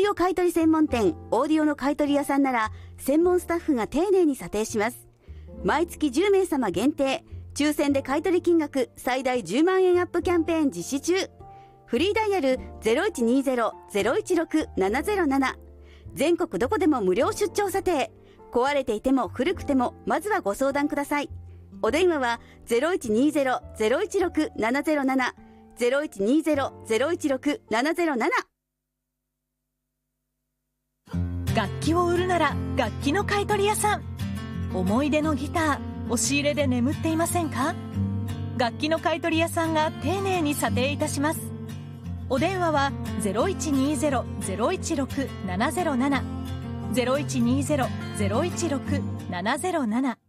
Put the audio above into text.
オ買取専門店オーディオの買取屋さんなら専門スタッフが丁寧に査定します。毎月10名様限定、抽選で買取金額最大10万円アップキャンペーン実施中。フリーダイヤル 0120-016-707。全国どこでも無料出張査定。壊れていても古くてもまずはご相談ください。お電話は 0120-016-707 0120-016-707。 楽器を売るなら楽器の買取屋さん。思い出のギター、押し入れで眠っていませんか？楽器の買取屋さんが丁寧に査定いたします。お電話は 0120-016-707 0120-016-707